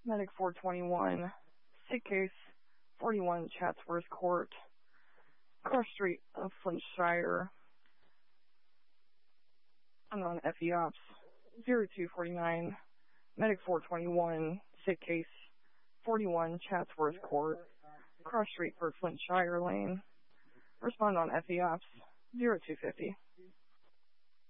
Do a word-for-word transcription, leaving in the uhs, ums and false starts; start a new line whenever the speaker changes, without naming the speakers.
Medic four twenty-one, sick case, forty-one Chatsworth Court, Cross Street of Flintshire. I'm on F E Ops zero two forty-nine, Medic four twenty-one, sick case, forty-one Chatsworth Court, Cross Street for Flintshire Lane. Respond on F E Ops zero two fifty.